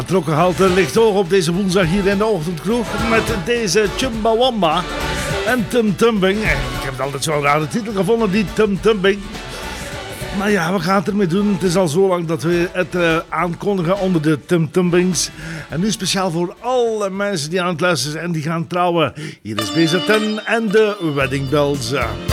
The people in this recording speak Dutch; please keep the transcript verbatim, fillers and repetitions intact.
Trokkenhalte ligt hoog op deze woensdag hier in de ochtendkroeg met deze Chumbawamba en Tum Tumbing. Ik heb het altijd zo'n rare titel gevonden, die Tum Tumbing. Maar ja, we gaan het ermee doen. Het is al zo lang dat we het uh, aankondigen onder de Tum Tumbings. En nu speciaal voor alle mensen die aan het luisteren zijn en die gaan trouwen. Hier is B Z N en de Wedding Bells.